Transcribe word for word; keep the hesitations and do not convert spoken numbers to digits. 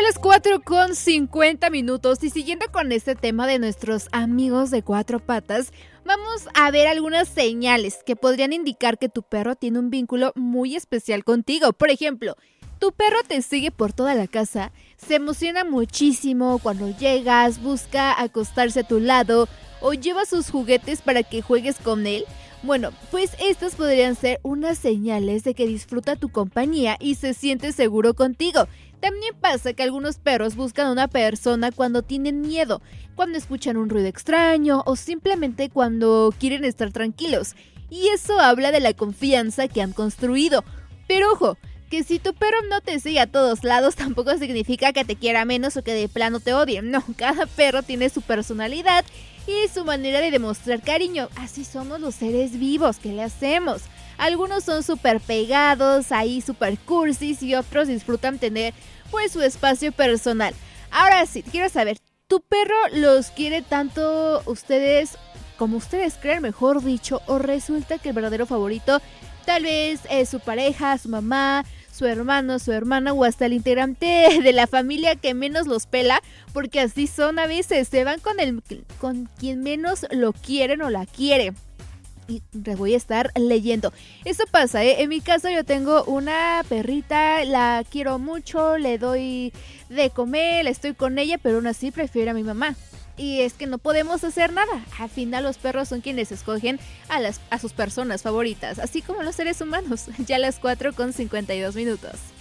las cuatro con cincuenta minutos y siguiendo con este tema de nuestros amigos de cuatro patas, vamos a ver algunas señales que podrían indicar que tu perro tiene un vínculo muy especial contigo. Por ejemplo, tu perro te sigue por toda la casa, se emociona muchísimo cuando llegas, busca acostarse a tu lado o lleva sus juguetes para que juegues con él. Bueno, pues estas podrían ser unas señales de que disfruta tu compañía y se siente seguro contigo. También pasa que algunos perros buscan a una persona cuando tienen miedo, cuando escuchan un ruido extraño o simplemente cuando quieren estar tranquilos. Y eso habla de la confianza que han construido. Pero ojo, que si tu perro no te sigue a todos lados tampoco significa que te quiera menos o que de plano te odie. No, cada perro tiene su personalidad y su manera de demostrar cariño. Así somos los seres vivos, ¿qué le hacemos? Algunos son súper pegados, ahí súper cursis y otros disfrutan tener pues su espacio personal. Ahora sí, quiero saber, ¿tu perro los quiere tanto ustedes como ustedes creen, mejor dicho, o resulta que el verdadero favorito tal vez es su pareja, su mamá, su hermano, su hermana o hasta el integrante de la familia que menos los pela? Porque así son a veces, se van con, el, con quien menos lo quieren o la quiere. Y te voy a estar leyendo. Eso pasa, ¿eh? En mi caso yo tengo una perrita, la quiero mucho, le doy de comer, estoy con ella, pero aún así prefiero a mi mamá. Y es que no podemos hacer nada. Al final los perros son quienes escogen a, las, a sus personas favoritas, así como los seres humanos. Ya a las cuatro con cincuenta y dos minutos.